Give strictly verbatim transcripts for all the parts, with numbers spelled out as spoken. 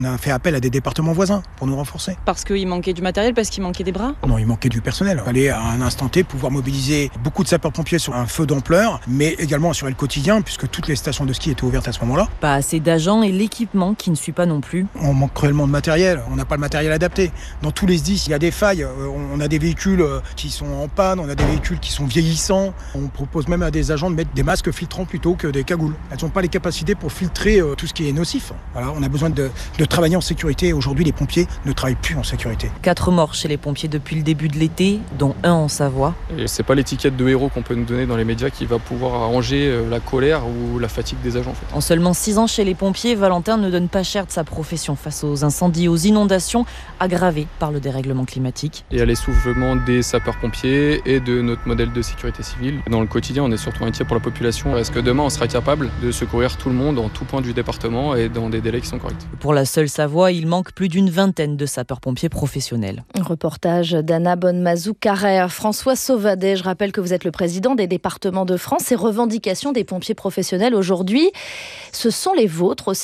On a fait appel à des départements voisins pour nous renforcer. Parce qu'il manquait du matériel, parce qu'il manquait des bras ? Non, il manquait du personnel. Il fallait à un instant T pouvoir mobiliser beaucoup de sapeurs-pompiers sur un feu d'ampleur, mais également assurer le quotidien puisque toutes les stations de ski étaient ouvertes à ce moment-là. Pas assez d'agents et l'équipement qui ne suit pas non plus. On manque cruellement de matériel, on n'a pas le matériel adapté. Dans tous les S D I S, il y a des failles. On a des véhicules qui sont en panne, on a des véhicules qui sont vieillissants. On propose même à des agents de mettre des masques filtrants plutôt que des cagoules. Elles n'ont pas les capacités pour filtrer tout ce qui est nocif. Voilà, on a besoin de, de travailler en sécurité. Aujourd'hui, les pompiers ne travaillent plus en sécurité. Quatre morts chez les pompiers depuis le début de l'été, dont un en Savoie. Et c'est pas l'étiquette de héros qu'on peut nous donner dans les médias qui va pouvoir arranger la colère ou la fatigue des agents. En fait. En seulement six ans chez les pompiers, Valentin ne donne pas cher de sa profession face aux incendies, aux inondations aggravées par le dérèglement climatique. Et à l'essoufflement des sapeurs-pompiers et de notre modèle de sécurité civile. Dans le quotidien, on est surtout inquiet pour la population. Est-ce que demain, on sera capable de secourir tout le monde en tout point du département et dans des délais qui sont corrects ? Pour la seule Savoie, il manque plus d'une vingtaine de sapeurs-pompiers professionnels. Un reportage d'Anna Bonnemazou-Carrère. François Sauvadet, je rappelle que vous êtes le président des départements de France. Ces revendications des pompiers professionnels aujourd'hui, ce sont les vôtres aussi ?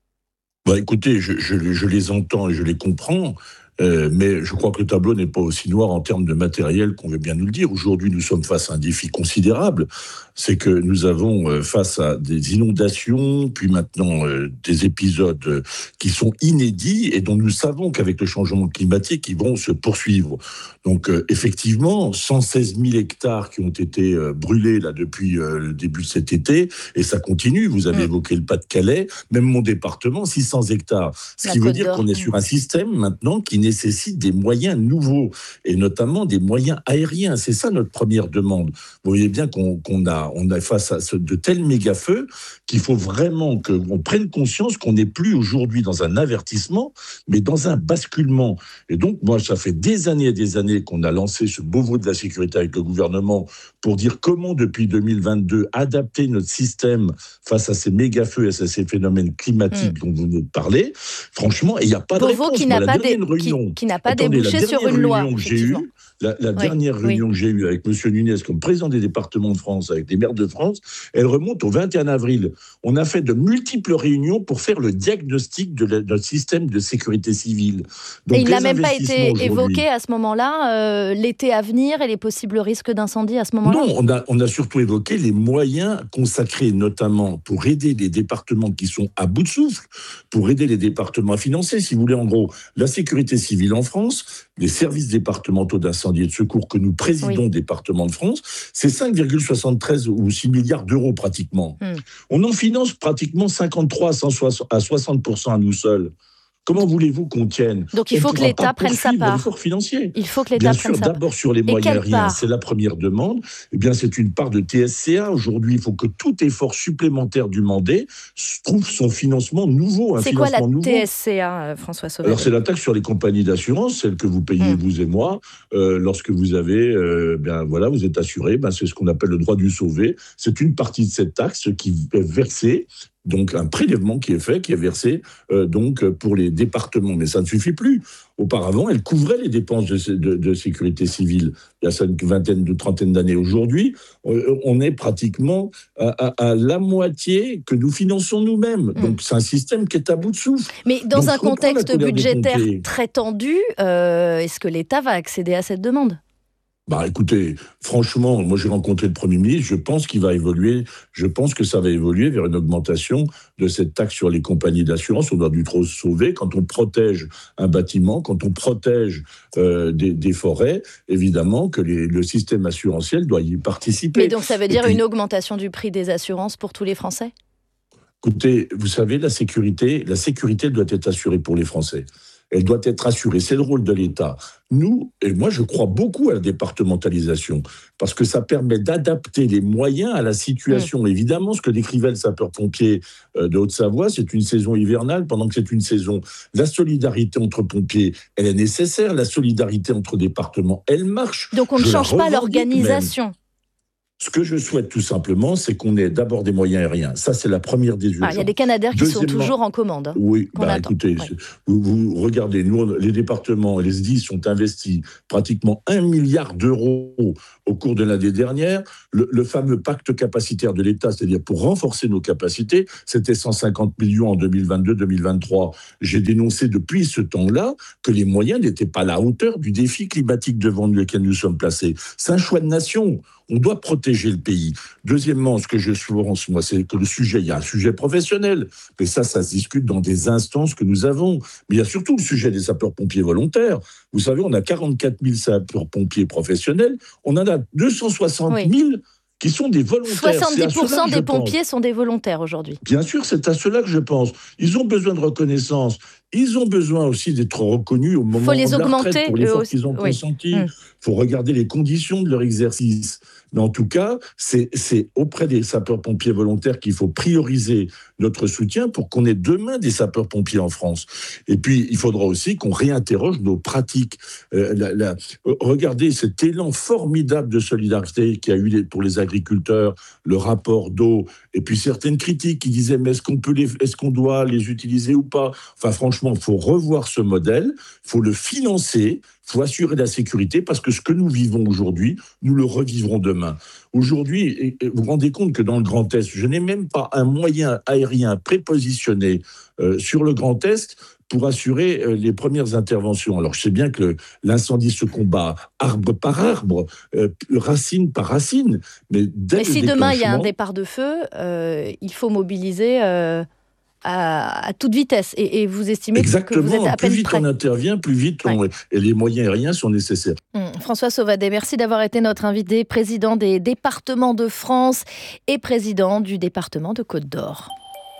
Bah écoutez, je, je, je les entends et je les comprends. Euh, mais je crois que le tableau n'est pas aussi noir en termes de matériel qu'on veut bien nous le dire. Aujourd'hui, nous sommes face à un défi considérable. C'est que nous avons euh, face à des inondations, puis maintenant euh, des épisodes euh, qui sont inédits et dont nous savons qu'avec le changement climatique, ils vont se poursuivre. Donc euh, effectivement, cent seize mille hectares qui ont été euh, brûlés là depuis euh, le début de cet été, et ça continue. Vous avez mmh. évoqué le Pas-de-Calais, même mon département, six cents hectares. Ce La qui veut dire qu'on est sur un système maintenant qui nécessite des moyens nouveaux, et notamment des moyens aériens. C'est ça notre première demande. Vous voyez bien qu'on, qu'on a, on a face à ce, de tels méga-feux qu'il faut vraiment qu'on prenne conscience qu'on n'est plus aujourd'hui dans un avertissement, mais dans un basculement. Et donc, moi, ça fait des années et des années qu'on a lancé ce Beauvau de la sécurité avec le gouvernement pour dire comment, depuis deux mille vingt-deux, adapter notre système face à ces méga-feux et à ces phénomènes climatiques mmh. dont vous venez de parler. Franchement, il n'y a pas Beauvau de réponse. qui n'a Moi, pas des... réunion, qui, qui n'a pas Attendez, débouché sur une loi. Que j'ai eue, la, la oui, dernière réunion oui. que j'ai eue avec M. Nunez comme président des départements de France, avec les maires de France, elle remonte au vingt et un avril. On a fait de multiples réunions pour faire le diagnostic de la, notre système de sécurité civile. Donc, et il n'a même pas été évoqué à ce moment-là, euh, l'été à venir et les possibles risques d'incendie à ce moment-là ? Non, on a, on a surtout évoqué les moyens consacrés notamment pour aider les départements qui sont à bout de souffle, pour aider les départements à financer, si vous voulez, en gros, la sécurité civile en France, les services départementaux d'incendie et de secours que nous présidons oui. département de France, c'est cinq virgule soixante-treize ou six milliards d'euros pratiquement. Hum. On en finance pratiquement cinquante-trois à soixante pour cent à nous seuls. Comment voulez-vous qu'on tienne ? Donc il faut que l'État prenne sa part. L'effort financier. Il faut que l'État Bien prenne sûr, sa part. d'abord sur les moyens aériens, c'est la première demande. Eh bien, c'est une part de T S C A. Aujourd'hui, il faut que tout effort supplémentaire demandé trouve son financement nouveau. Un c'est quoi la nouveau. T S C A, François Sauvadet ? Alors, c'est la taxe sur les compagnies d'assurance, celle que vous payez, mmh. vous et moi, euh, lorsque vous avez, euh, bien voilà, vous êtes assuré. Ben, c'est ce qu'on appelle le droit du sauvé. C'est une partie de cette taxe qui est versée. Donc, un prélèvement qui est fait, qui est versé euh, donc, pour les départements. Mais ça ne suffit plus. Auparavant, elle couvrait les dépenses de, de, de sécurité civile. Il y a ça une vingtaine, de trentaine d'années. Aujourd'hui, on est pratiquement à, à, à la moitié que nous finançons nous-mêmes. Mmh. Donc, c'est un système qui est à bout de souffle. Mais dans donc, un contexte budgétaire très tendu, euh, est-ce que l'État va accéder à cette demande ? Bah écoutez, franchement, moi j'ai rencontré le Premier ministre, je pense qu'il va évoluer, je pense que ça va évoluer vers une augmentation de cette taxe sur les compagnies d'assurance. On doit du trop sauver quand on protège un bâtiment, quand on protège euh, des, des forêts, évidemment que les, le système assurantiel doit y participer. Mais donc ça veut dire puis, une augmentation du prix des assurances pour tous les Français ? Écoutez, vous savez, la sécurité, la sécurité doit être assurée pour les Français. Elle doit être assurée. C'est le rôle de l'État. Nous, et moi, je crois beaucoup à la départementalisation, parce que ça permet d'adapter les moyens à la situation. Mmh. Évidemment, ce que décrivait le sapeur-pompier de Haute-Savoie, c'est une saison hivernale, pendant que c'est une saison. La solidarité entre pompiers, elle est nécessaire. La solidarité entre départements, elle marche. Donc on ne change pas l'organisation. Même. Ce que je souhaite tout simplement, c'est qu'on ait d'abord des moyens aériens. Ça, c'est la première des urgences. Ah, il y a des Canadair qui sont toujours en commande. Hein, oui, bah, écoutez, ouais. vous, vous regardez, nous, les départements et les S D I S ont investi pratiquement un milliard d'euros au cours de l'année dernière. Le, le fameux pacte capacitaire de l'État, c'est-à-dire pour renforcer nos capacités, c'était cent cinquante millions en deux mille vingt-deux deux mille vingt-trois. J'ai dénoncé depuis ce temps-là que les moyens n'étaient pas à la hauteur du défi climatique devant lequel nous sommes placés. C'est un choix de nation. On doit protéger le pays. Deuxièmement, ce que je pense, moi, c'est que le sujet, il y a un sujet professionnel. Mais ça, ça se discute dans des instances que nous avons. Mais il y a surtout le sujet des sapeurs-pompiers volontaires. Vous savez, on a quarante-quatre mille sapeurs-pompiers professionnels. On en a deux cent soixante mille oui. qui sont des volontaires. soixante-dix pour cent des pompiers pense. sont des volontaires aujourd'hui. Bien sûr, c'est à cela que je pense. Ils ont besoin de reconnaissance. Ils ont besoin aussi d'être reconnus au moment faut les de la augmenter, retraite pour l'effort aussi. qu'ils ont oui. consenti. Il mmh. faut regarder les conditions de leur exercice. Mais en tout cas, c'est, c'est auprès des sapeurs-pompiers volontaires qu'il faut prioriser notre soutien pour qu'on ait demain des sapeurs-pompiers en France. Et puis, il faudra aussi qu'on réinterroge nos pratiques. Euh, la, la, regardez cet élan formidable de solidarité qu'il y a eu pour les agriculteurs, le rapport d'eau, et puis certaines critiques qui disaient mais est-ce qu'on peut les, est-ce qu'on doit les utiliser ou pas ? Enfin, franchement, il faut revoir ce modèle, il faut le financer, il faut assurer la sécurité, parce que ce que nous vivons aujourd'hui, nous le revivrons demain. Aujourd'hui, vous vous rendez compte que dans le Grand Est, je n'ai même pas un moyen aérien prépositionné euh, sur le Grand Est pour assurer euh, les premières interventions. Alors, je sais bien que le, l'incendie se combat arbre par arbre, euh, racine par racine, mais dès mais le si demain il y a un déclenchement... départ de feu, euh, il faut mobiliser... Euh... À, à toute vitesse. Et, et vous estimez Exactement, que vous êtes à peine plus vite prêt. on intervient, plus vite on... ouais. et les moyens aériens sont nécessaires. Hum, François Sauvadet, merci d'avoir été notre invité, président des départements de France et président du département de Côte-d'Or.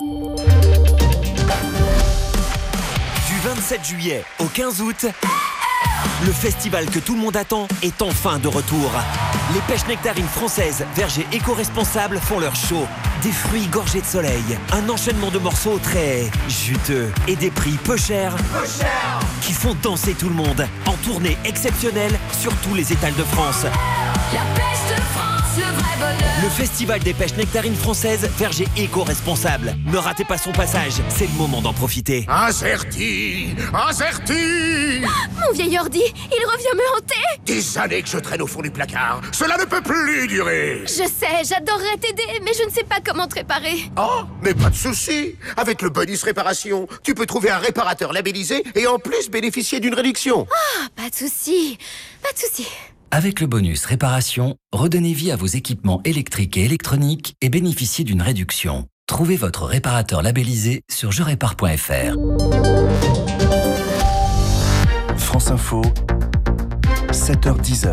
Du vingt-sept juillet au quinze août, le festival que tout le monde attend est enfin de retour. Les pêches nectarines françaises, vergers éco-responsables font leur show. Des fruits gorgés de soleil, un enchaînement de morceaux très juteux et des prix peu chers, peu cher. qui font danser tout le monde. En tournée exceptionnelle sur tous les étals de France. La pêche de France, le vrai bonheur. Le festival des pêches nectarines françaises, vergers éco-responsables. Ne ratez pas son passage, c'est le moment d'en profiter. Incerti, incerti. Mon vieil ordi, il revient me hanter. Des années que je traîne au fond du placard. Cela ne peut plus durer. Je sais, j'adorerais t'aider, mais je ne sais pas comment te réparer. Oh, mais pas de souci. Avec le bonus réparation, tu peux trouver un réparateur labellisé et en plus bénéficier d'une réduction. Ah, oh, pas de souci, pas de souci. Avec le bonus réparation, redonnez vie à vos équipements électriques et électroniques et bénéficiez d'une réduction. Trouvez votre réparateur labellisé sur je répare point f r. France Info, sept heures dix.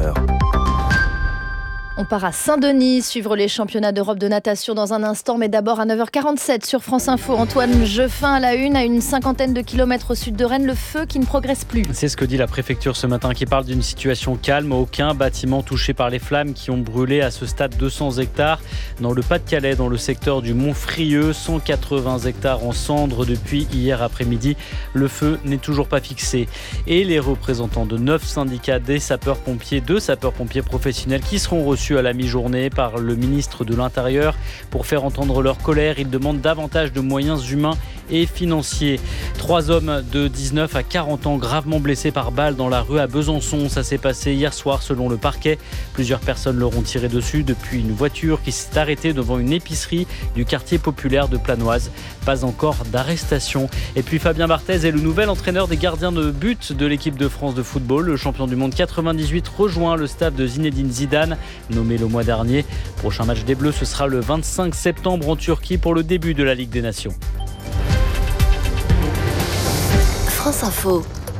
On part à Saint-Denis, suivre les championnats d'Europe de natation dans un instant, mais d'abord à neuf heures quarante-sept sur France Info. Antoine Jeffin à la une, à une cinquantaine de kilomètres au sud de Rennes, le feu qui ne progresse plus. C'est ce que dit la préfecture ce matin, qui parle d'une situation calme. Aucun bâtiment touché par les flammes qui ont brûlé à ce stade deux cents hectares. Dans le Pas-de-Calais, dans le secteur du Mont-Frieux, cent quatre-vingts hectares en cendres depuis hier après-midi. Le feu n'est toujours pas fixé. Et les représentants de neuf syndicats des sapeurs-pompiers, deux sapeurs-pompiers professionnels qui seront reçus à la mi-journée par le ministre de l'Intérieur pour faire entendre leur colère. Ils demandent davantage de moyens humains et financiers. Trois hommes de dix-neuf à quarante ans gravement blessés par balle dans la rue à Besançon. Ça s'est passé hier soir selon le parquet. Plusieurs personnes leur ont tiré dessus depuis une voiture qui s'est arrêtée devant une épicerie du quartier populaire de Planoise. Pas encore d'arrestation. Et puis Fabien Barthez est le nouvel entraîneur des gardiens de but de l'équipe de France de football. Le champion du monde quatre-vingt-dix-huit rejoint le staff de Zinedine Zidane, nommé le mois dernier. Prochain match des Bleus, ce sera le vingt-cinq septembre en Turquie pour le début de la Ligue des Nations. France Info.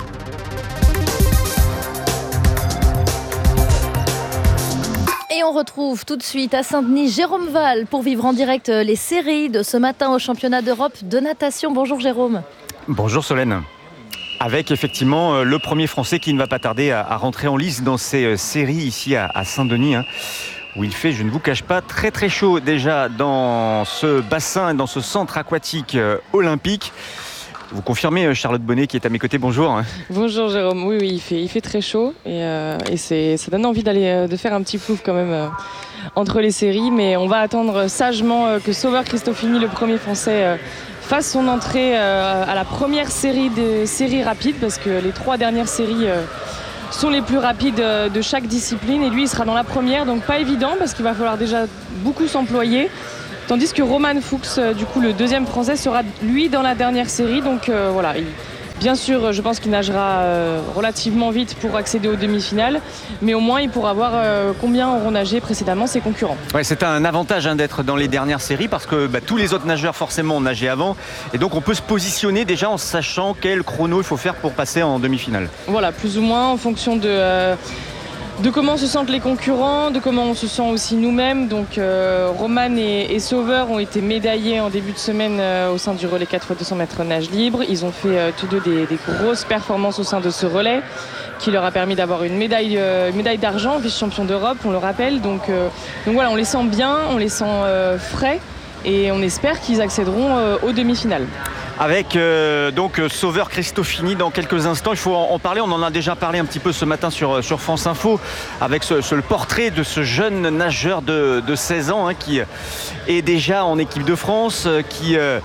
Et on retrouve tout de suite à Saint-Denis Jérôme Val pour vivre en direct les séries de ce matin au championnat d'Europe de natation. Bonjour Jérôme. Bonjour Solène. Avec effectivement le premier Français qui ne va pas tarder à, à rentrer en lice dans ces séries ici à, à Saint-Denis, hein, où il fait, je ne vous cache pas, très très chaud déjà dans ce bassin, dans ce centre aquatique euh, olympique. Vous confirmez, Charlotte Bonnet qui est à mes côtés, bonjour. Bonjour Jérôme, oui, oui il, fait, il fait très chaud et, euh, et c'est, ça donne envie d'aller, de faire un petit plouf quand même euh, entre les séries, mais on va attendre sagement euh, que Sauveur Cristofini, le premier français, euh, fasse son entrée euh, à la première série des séries rapides, parce que les trois dernières séries euh, sont les plus rapides euh, de chaque discipline, et lui il sera dans la première, donc pas évident parce qu'il va falloir déjà beaucoup s'employer. Tandis que Roman Fuchs, du coup le deuxième français, sera lui dans la dernière série. Donc euh, voilà, il, bien sûr je pense qu'il nagera euh, relativement vite pour accéder aux demi-finales, mais au moins il pourra voir euh, combien auront nagé précédemment ses concurrents. Ouais, c'est un avantage hein, d'être dans les dernières séries parce que bah, tous les autres nageurs forcément ont nagé avant, et donc on peut se positionner déjà en sachant quel chrono il faut faire pour passer en demi-finale. Voilà, plus ou moins en fonction de... Euh, de comment se sentent les concurrents, de comment on se sent aussi nous-mêmes. Donc euh, Roman et, et Sauveur ont été médaillés en début de semaine euh, au sein du relais quatre fois deux cents mètres nage libre. Ils ont fait euh, tous deux des, des grosses performances au sein de ce relais qui leur a permis d'avoir une médaille, euh, une médaille d'argent, vice-champion d'Europe, on le rappelle. Donc, euh, donc voilà, on les sent bien, on les sent euh, frais, et on espère qu'ils accéderont euh, aux demi-finales. Avec euh, donc Sauveur Cristofini dans quelques instants. Il faut en, en parler, on en a déjà parlé un petit peu ce matin sur, sur France Info, avec ce, ce, le portrait de ce jeune nageur de, de seize ans hein, qui est déjà en équipe de France, qui... Euh,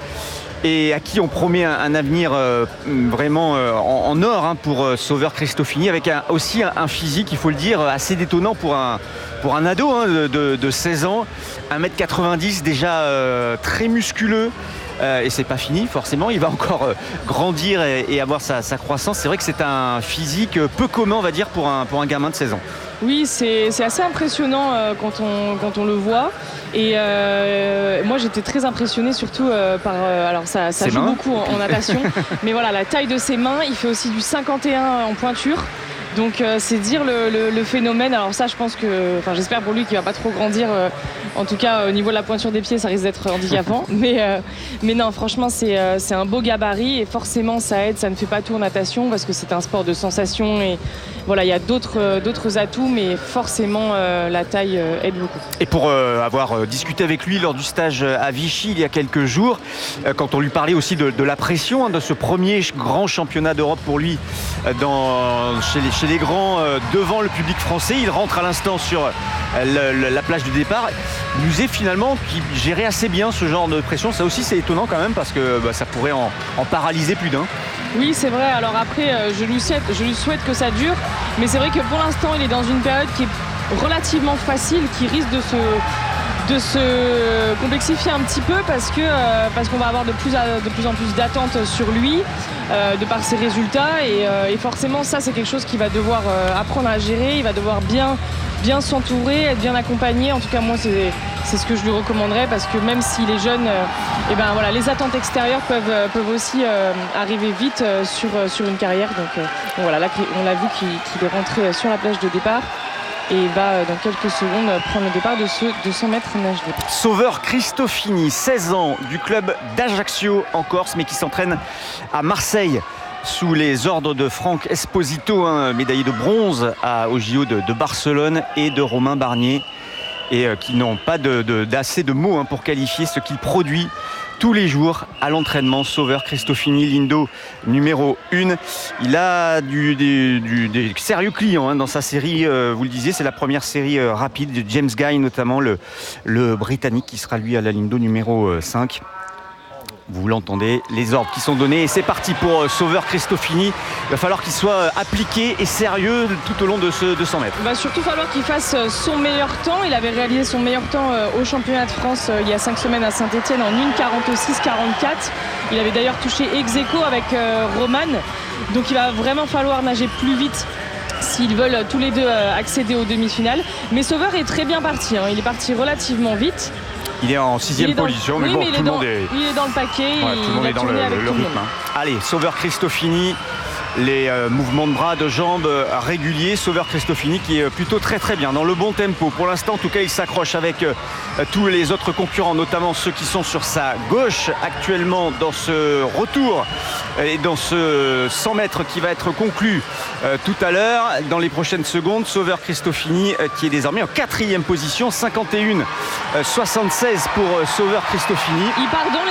et à qui on promet un, un avenir euh, vraiment euh, en, en or hein, pour euh, Sauveur Cristofini, avec un, aussi un, un physique, il faut le dire, assez détonnant pour un, pour un ado hein, de, de, de seize ans, un mètre quatre-vingt-dix, déjà euh, très musculeux. Euh, et c'est pas fini forcément, il va encore euh, grandir et, et avoir sa, sa croissance. C'est vrai que c'est un physique peu commun, on va dire, pour un, pour un gamin de seize ans. Oui, c'est, c'est assez impressionnant euh, quand, on, quand on le voit. Et euh, moi j'étais très impressionnée surtout euh, par... Euh, alors ça, ça joue mains. beaucoup en, en natation, mais voilà, la taille de ses mains. Il fait aussi du cinquante et un en pointure. Donc euh, c'est dire le, le, le phénomène. Alors ça je pense que, enfin j'espère pour lui qu'il va pas trop grandir. Euh, en tout cas au niveau de la pointure des pieds ça risque d'être handicapant. mais, euh, mais non franchement c'est, euh, c'est un beau gabarit, et forcément ça aide, ça ne fait pas tout en natation parce que c'est un sport de sensation, et voilà, il y a d'autres, euh, d'autres atouts, mais forcément euh, la taille euh, aide beaucoup. Et pour euh, avoir euh, discuté avec lui lors du stage à Vichy il y a quelques jours, euh, quand on lui parlait aussi de, de la pression hein, de ce premier grand championnat d'Europe pour lui euh, dans, chez, les, chez les grands euh, devant le public français, il rentre à l'instant sur euh, le, la plage de départ. Il nous est finalement qui gérait assez bien ce genre de pression. Ça aussi c'est étonnant quand même parce que bah, ça pourrait en, en paralyser plus d'un. Oui c'est vrai, alors après euh, je, lui souhaite, je lui souhaite que ça dure, mais c'est vrai que pour l'instant il est dans une période qui est relativement facile, qui risque de se, de se complexifier un petit peu parce, que, euh, parce qu'on va avoir de plus, à, de plus en plus d'attentes sur lui euh, de par ses résultats, et, euh, et forcément ça c'est quelque chose qu'il va devoir euh, apprendre à gérer. Il va devoir bien, bien s'entourer, être bien accompagné. En tout cas moi c'est, c'est ce que je lui recommanderais, parce que même s'il est jeune, euh, et ben, voilà, les attentes extérieures peuvent, euh, peuvent aussi euh, arriver vite euh, sur, euh, sur une carrière. Donc, euh, donc voilà, là on l'a vu qu'il, qu'il est rentré sur la plage de départ, et il va euh, dans quelques secondes prendre le départ de ce deux cents mètres nage libre. Sauveur Cristofini, seize ans, du club d'Ajaccio en Corse, mais qui s'entraîne à Marseille sous les ordres de Franck Esposito, hein, médaillé de bronze à, au J O de, de Barcelone, et de Romain Barnier, et euh, qui n'ont pas de, de, d'assez de mots hein, pour qualifier ce qu'il produit tous les jours à l'entraînement. Sauveur Cristofini, l'Indo numéro un. Il a du, du, du, des sérieux clients hein, dans sa série, euh, vous le disiez, c'est la première série euh, rapide de James Guy, notamment le, le Britannique qui sera lui à la l'Indo numéro cinq. Vous l'entendez, les ordres qui sont donnés, et c'est parti pour Sauveur Cristofini. Il va falloir qu'il soit appliqué et sérieux tout au long de ce deux cents mètres. Il va surtout falloir qu'il fasse son meilleur temps. Il avait réalisé son meilleur temps au championnat de France il y a cinq semaines à Saint-Etienne en une quarante-six quarante-quatre. Il avait d'ailleurs touché ex aequo avec Roman. Donc il va vraiment falloir nager plus vite s'ils veulent tous les deux accéder aux demi-finales. Mais Sauveur est très bien parti, hein. Il est parti relativement vite. Il est en sixième position, mais oui, bon, mais tout il le dans, monde est... Il est dans le paquet, ouais, il, tout le monde il est dans le, avec le tout rythme. Le monde. Allez, Sauveur Cristofini, les euh, mouvements de bras, de jambes euh, réguliers. Sauveur Cristofini qui est plutôt très très bien, dans le bon tempo. Pour l'instant, en tout cas, il s'accroche avec euh, tous les autres concurrents, notamment ceux qui sont sur sa gauche actuellement dans ce retour et dans ce cent mètres qui va être conclu euh, tout à l'heure. Dans les prochaines secondes, Sauveur Cristofini euh, qui est désormais en quatrième position, cinquante et un soixante-seize pour euh, Sauveur Cristofini. Il part dans les,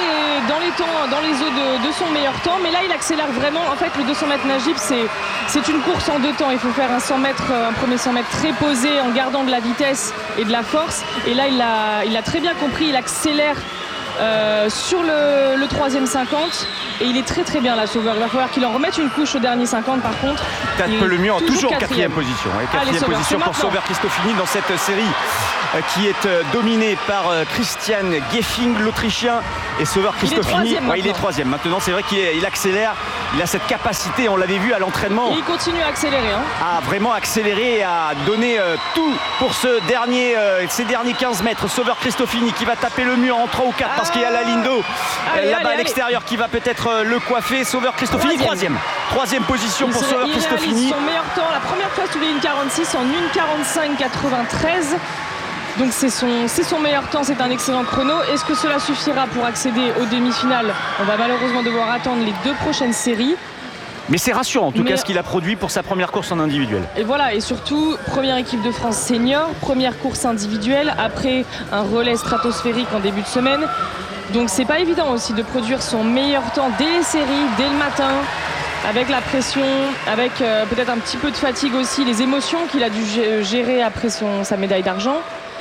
dans les temps, dans les eaux de, de son meilleur temps, mais là il accélère vraiment. En fait, le deux cents mètres nage libre, c'est, c'est une course en deux temps. Il faut faire un cent mètres, un premier cent mètres très posé en gardant de la vitesse et de la force. Et là, il a, il a très bien compris, il accélère euh, sur le, le troisième cinquante. Et il est très très bien là, Sauveur. Il va falloir qu'il en remette une couche au dernier cinquante par contre. Tape le mur, toujours, toujours quatrième position. Ouais, quatrième Allez, Sauveur, position pour Sauveur Cristofini dans cette série euh, qui est euh, dominée par euh, Christian Geffing, l'Autrichien, et Sauveur Cristofini. Il est, ouais, il est troisième. Maintenant, c'est vrai qu'il est, il accélère. Il a cette capacité, on l'avait vu à l'entraînement. Et il continue à accélérer. Hein. À vraiment accélérer et à donner euh, tout pour ce dernier, euh, ces derniers quinze mètres. Sauveur Cristofini qui va taper le mur en trois ou quatre ah. parce qu'il y a la ligne d'eau euh, là-bas à l'extérieur qui va peut-être euh, le coiffer. Sauveur Cristofini, troisième. Troisième position il pour se, Sauveur il Cristofini. Son meilleur temps, la première fois sous les une quarante-six en une quarante-cinq quatre-vingt-treize. Donc c'est son, c'est son meilleur temps, c'est un excellent chrono. Est-ce que cela suffira pour accéder aux demi-finales? On va malheureusement devoir attendre les deux prochaines séries. Mais c'est rassurant en tout Mais... cas ce qu'il a produit pour sa première course en individuel. Et voilà, et surtout, première équipe de France senior, première course individuelle, après un relais stratosphérique en début de semaine. Donc c'est pas évident aussi de produire son meilleur temps dès les séries, dès le matin, avec la pression, avec euh, peut-être un petit peu de fatigue aussi, les émotions qu'il a dû gérer après son, sa médaille d'argent.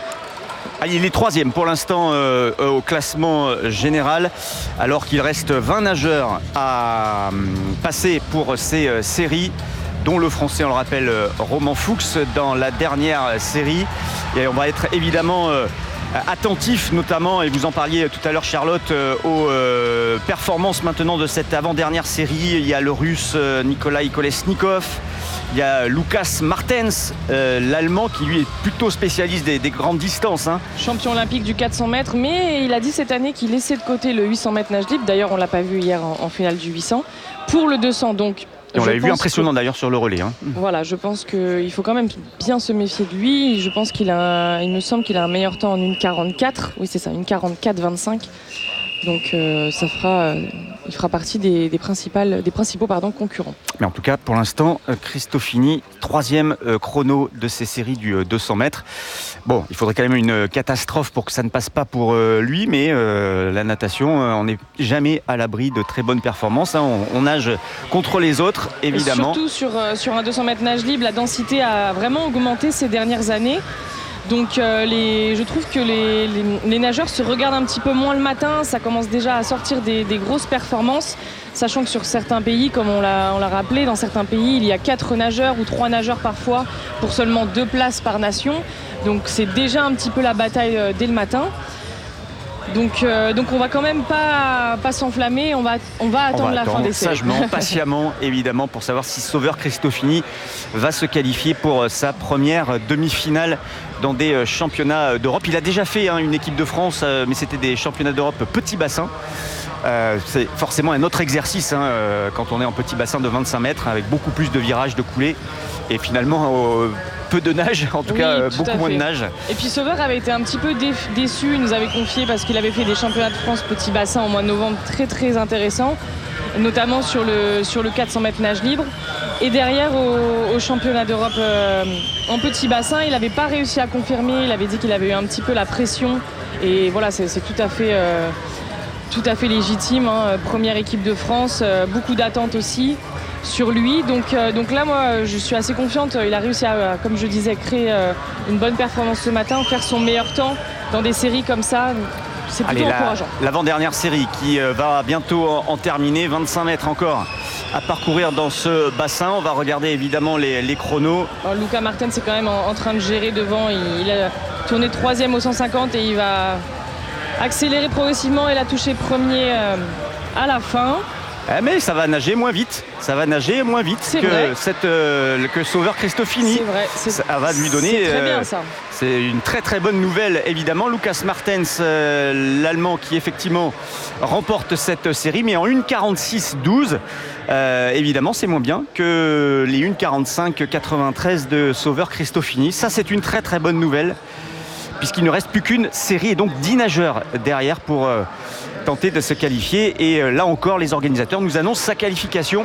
Ah, il est troisième pour l'instant euh, au classement général, alors qu'il reste vingt nageurs à euh, passer pour ces euh, séries, dont le français, on le rappelle, euh, Romain Fuchs dans la dernière série. Et on va être évidemment euh, attentif, notamment, et vous en parliez tout à l'heure, Charlotte, euh, aux euh, performances maintenant de cette avant-dernière série. Il y a le russe euh, Nikolai Kolesnikov. Il y a Lukas Martens, euh, l'Allemand, qui lui est plutôt spécialiste des, des grandes distances. Hein. Champion olympique du quatre cents mètres, mais il a dit cette année qu'il laissait de côté le huit cents mètres nage libre. D'ailleurs, on ne l'a pas vu hier en, en finale du huit cents. Pour le deux cents, donc. Et on l'avait vu impressionnant que, d'ailleurs sur le relais. Hein. Voilà, je pense qu'il faut quand même bien se méfier de lui. Je pense qu'il a, il me semble qu'il a un meilleur temps en une quarante-quatre. Oui, c'est ça, une quarante-quatre vingt-cinq. Donc euh, ça fera, euh, il fera partie des, des, principales, des principaux pardon, concurrents. Mais en tout cas, pour l'instant, euh, Cristofini, troisième euh, chrono de ces séries du euh, deux cents mètres. Bon, il faudrait quand même une catastrophe pour que ça ne passe pas pour euh, lui, mais euh, la natation, euh, on n'est jamais à l'abri de très bonnes performances. Hein. On, on nage contre les autres, évidemment. Et surtout sur, euh, sur un deux cents mètres nage libre, la densité a vraiment augmenté ces dernières années. Donc euh, les, je trouve que les, les, les nageurs se regardent un petit peu moins le matin. Ça commence déjà à sortir des, des grosses performances, sachant que sur certains pays, comme on l'a, on l'a rappelé, dans certains pays, il y a quatre nageurs ou trois nageurs parfois pour seulement deux places par nation. Donc c'est déjà un petit peu la bataille euh, dès le matin. Donc, euh, donc on va quand même pas, pas s'enflammer, on va, on va attendre on va la attendre fin des séries. Sagement, patiemment, évidemment, pour savoir si Sauveur Cristofini va se qualifier pour sa première demi-finale dans des championnats d'Europe. Il a déjà fait hein, une équipe de France, euh, mais c'était des championnats d'Europe petit bassin. Euh, c'est forcément un autre exercice hein, euh, quand on est en petit bassin de vingt-cinq mètres, avec beaucoup plus de virages, de coulées. Et finalement, euh, peu de nage, en tout oui, cas tout beaucoup moins de nage. Et puis Sauveur avait été un petit peu déçu, il nous avait confié parce qu'il avait fait des championnats de France petit bassin au mois de novembre très très intéressants, notamment sur le, sur le quatre cents mètres nage libre. Et derrière au, au championnat d'Europe euh, en petit bassin, il n'avait pas réussi à confirmer, il avait dit qu'il avait eu un petit peu la pression. Et voilà, c'est, c'est tout à fait... Euh, tout à fait légitime, hein. Première équipe de France, euh, beaucoup d'attentes aussi sur lui. Donc, euh, donc là, moi, je suis assez confiante. Il a réussi à, comme je disais, créer euh, une bonne performance ce matin, faire son meilleur temps dans des séries comme ça. C'est plutôt Allez, encourageant. La, l'avant-dernière série qui euh, va bientôt en, en terminer, vingt-cinq mètres encore à parcourir dans ce bassin. On va regarder évidemment les, les chronos. Alors, Lukas Martens c'est quand même en, en train de gérer devant. Il, il a tourné troisième au cent cinquante et il va accélérer progressivement et la toucher premier euh, à la fin. Eh mais ça va nager moins vite, ça va nager moins vite c'est que, cette, euh, que Sauveur Cristofini. C'est vrai, c'est, ça va lui donner. C'est très bien euh, ça. C'est une très très bonne nouvelle évidemment. Lukas Martens, euh, l'Allemand qui effectivement remporte cette série, mais en une quarante-six douze. Euh, évidemment, c'est moins bien que les une quarante-cinq quatre-vingt-treize de Sauveur Cristofini. Ça, c'est une très très bonne nouvelle, puisqu'il ne reste plus qu'une série et donc dix nageurs derrière pour euh, tenter de se qualifier. Et euh, là encore, les organisateurs nous annoncent sa qualification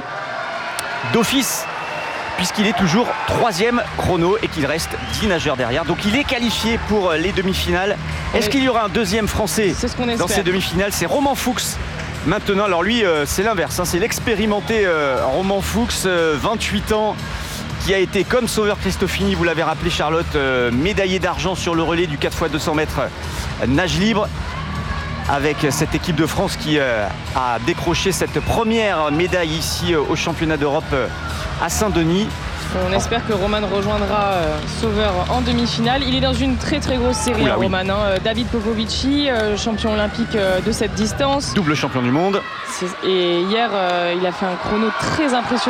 d'office, puisqu'il est toujours troisième chrono et qu'il reste dix nageurs derrière. Donc il est qualifié pour les demi-finales. Est-ce oui. qu'il y aura un deuxième Français C'est ce qu'on dans ces demi-finales? C'est Romain Fuchs maintenant. Alors lui, euh, c'est l'inverse, hein, c'est l'expérimenté euh, Romain Fuchs, euh, vingt-huit ans, qui a été, comme Sauveur Cristofini, vous l'avez rappelé Charlotte, euh, médaillé d'argent sur le relais du quatre fois deux cents mètres euh, nage libre, avec cette équipe de France qui euh, a décroché cette première médaille ici euh, au championnat d'Europe euh, à Saint-Denis. On espère que Roman rejoindra euh, Sauveur en demi-finale. Il est dans une très très grosse série, Oula, hein, oui. Roman. Hein. David Popovici, euh, champion olympique euh, de cette distance. Double champion du monde. Et hier, euh, il a fait un chrono très impressionnant.